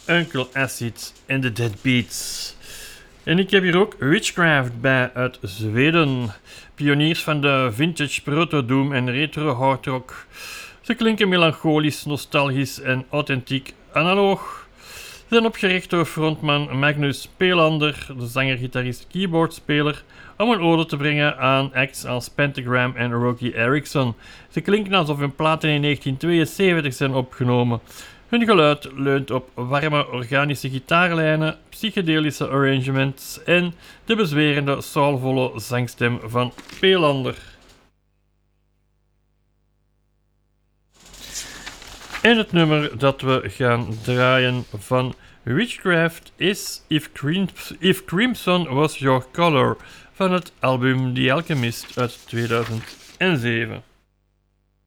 Uncle Acid en de Deadbeats. En ik heb hier ook Witchcraft bij uit Zweden. Pioniers van de vintage proto-doom en retro hardrock. Ze klinken melancholisch, nostalgisch en authentiek analoog. Ze zijn opgericht door frontman Magnus Pelander, de zanger, gitarist, keyboardspeler, om een ode te brengen aan acts als Pentagram en Roky Erickson. Ze klinken alsof hun platen in 1972 zijn opgenomen. Hun geluid leunt op warme organische gitaarlijnen, psychedelische arrangements en de bezwerende soulvolle zangstem van Pelander. En het nummer dat we gaan draaien van Witchcraft is If Crimson Was Your Color van het album The Alchemist uit 2007.